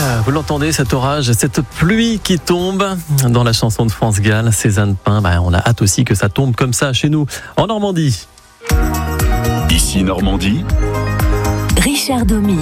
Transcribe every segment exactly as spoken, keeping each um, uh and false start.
Ah, vous l'entendez, cet orage, cette pluie qui tombe dans la chanson de France Gall, Cézanne Pain. Bah, on a hâte aussi que ça tombe comme ça chez nous, en Normandie. Ici Normandie, Richard Domy.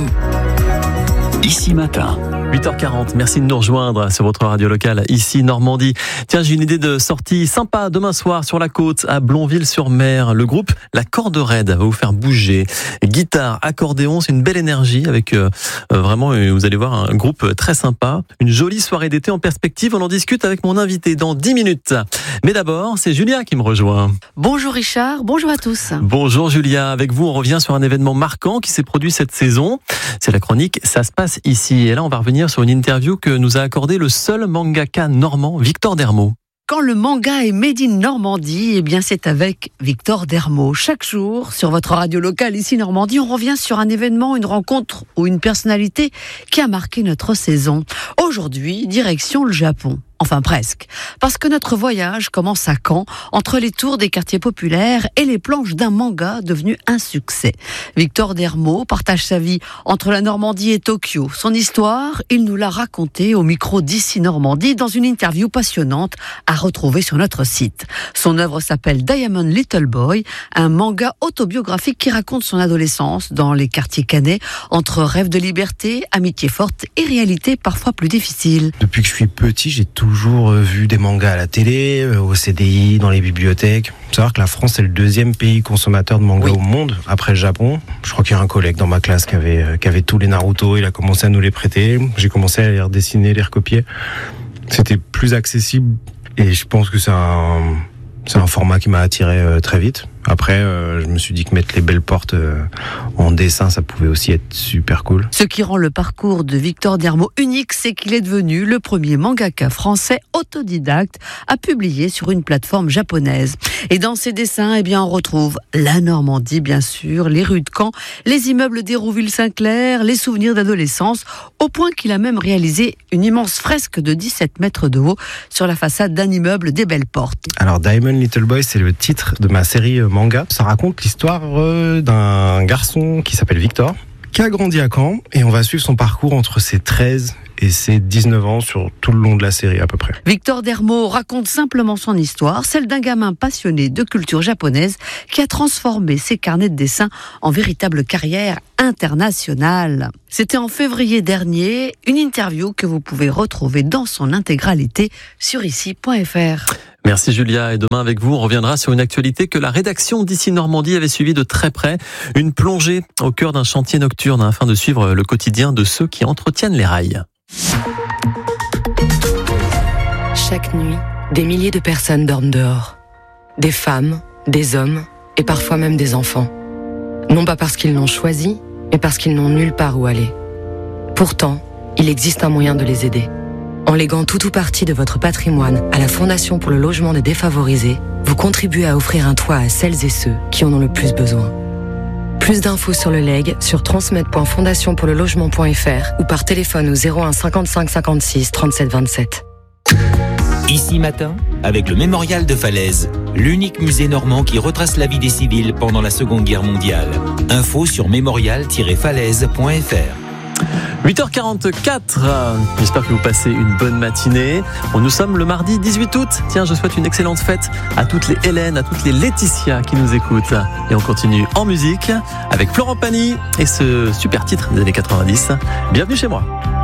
Ici Matin. huit heures quarante, merci de nous rejoindre sur votre radio locale, ici Normandie. Tiens, j'ai une idée de sortie sympa demain soir sur la côte à Blonville-sur-Mer. Le groupe La Corde Raide va vous faire bouger. Guitare, accordéon, c'est une belle énergie avec euh, vraiment, vous allez voir, un groupe très sympa. Une jolie soirée d'été en perspective. On en discute avec mon invité dans dix minutes. Mais d'abord, c'est Julia qui me rejoint. Bonjour Richard, bonjour à tous. Bonjour Julia, avec vous on revient sur un événement marquant qui s'est produit cette saison. C'est la chronique Ça se passe ici. Et là on va revenir sur une interview que nous a accordé le seul mangaka normand, Victor Dermot. Quand le manga est made in Normandie, eh bien c'est avec Victor Dermot. Chaque jour, sur votre radio locale ici Normandie, on revient sur un événement, une rencontre ou une personnalité qui a marqué notre saison. Aujourd'hui, direction le Japon. Enfin presque, parce que notre voyage commence à Caen, entre les tours des quartiers populaires et les planches d'un manga devenu un succès. Victor Dermot partage sa vie entre la Normandie et Tokyo. Son histoire, il nous l'a racontée au micro d'Ici Normandie dans une interview passionnante à retrouver sur notre site. Son œuvre s'appelle Diamond Little Boy, un manga autobiographique qui raconte son adolescence dans les quartiers caennais, entre rêves de liberté, amitié forte et réalité parfois plus difficile. Depuis que je suis petit, j'ai tout toujours vu des mangas à la télé, au C D I, dans les bibliothèques. Il faut savoir que la France est le deuxième pays consommateur de mangas oui. au monde, après le Japon. Je crois qu'il y a un collègue dans ma classe qui avait, qui avait tous les Naruto, il a commencé à nous les prêter. J'ai commencé à les redessiner, les recopier. C'était plus accessible et je pense que c'est un, c'est un format qui m'a attiré très vite. Après, euh, je me suis dit que mettre les belles portes euh, en dessin, ça pouvait aussi être super cool. Ce qui rend le parcours de Victor Dermot unique, c'est qu'il est devenu le premier mangaka français autodidacte à publier sur une plateforme japonaise. Et dans ses dessins, eh bien, on retrouve la Normandie, bien sûr, les rues de Caen, les immeubles d'Hérouville-Saint-Clair, les souvenirs d'adolescence, au point qu'il a même réalisé une immense fresque de dix-sept mètres de haut sur la façade d'un immeuble des Belles Portes. Alors, Diamond Little Boy, c'est le titre de ma série manga. Ça raconte l'histoire d'un garçon qui s'appelle Victor, qui a grandi à Caen, et on va suivre son parcours entre ses treize et ses dix-neuf ans sur tout le long de la série à peu près. Victor Dermot raconte simplement son histoire, celle d'un gamin passionné de culture japonaise qui a transformé ses carnets de dessin en véritable carrière internationale. C'était en février dernier, une interview que vous pouvez retrouver dans son intégralité sur ici point f r. Merci Julia, et demain avec vous, on reviendra sur une actualité que la rédaction d'Ici Normandie avait suivie de très près, une plongée au cœur d'un chantier nocturne afin de suivre le quotidien de ceux qui entretiennent les rails. Chaque nuit, des milliers de personnes dorment dehors. Des femmes, des hommes et parfois même des enfants. Non pas parce qu'ils l'ont choisi, mais parce qu'ils n'ont nulle part où aller. Pourtant, il existe un moyen de les aider. En léguant tout ou partie de votre patrimoine à la Fondation pour le logement des défavorisés, vous contribuez à offrir un toit à celles et ceux qui en ont le plus besoin. Plus d'infos sur le legs sur transmettre point fondation pour le logement point f r ou par téléphone au zéro un cinquante-cinq cinquante-six trente-sept vingt-sept. Ici Matin, avec le Mémorial de Falaise, l'unique musée normand qui retrace la vie des civils pendant la Seconde Guerre mondiale. Info sur mémorial tiret falaise point f r. huit heures quarante-quatre, j'espère que vous passez une bonne matinée. Bon, nous sommes le mardi dix-huit août. Tiens, je souhaite une excellente fête à toutes les Hélène, à toutes les Laetitia qui nous écoutent. Et on continue en musique avec Florent Pagny et ce super titre des années quatre-vingt-dix. Bienvenue chez moi.